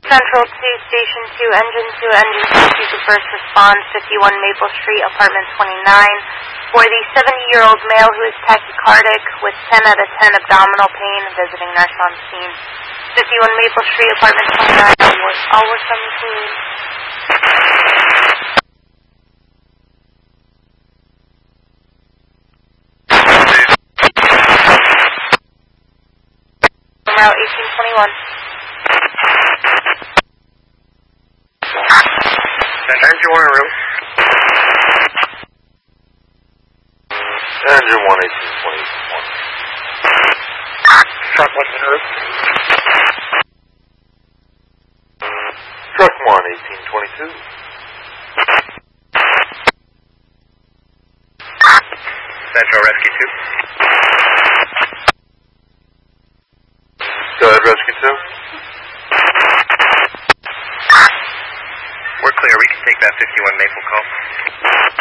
Central 2, Station 2, Engine 2, Engine 2, you could first respond 51 Maple Street, apartment 29, for the 70-year-old male who is tachycardic with 10 out of 10 abdominal pain, visiting nurse on scene. 51 Maple Street, apartment 29, all works on the scene. Route 1821. Engine 1 en route. Engine 1, 1821. Truck 1 en route. Truck 1, 1822. Central Rescue 2. Go ahead, Rescue 2. We're clear. We can take that 51 Maple call.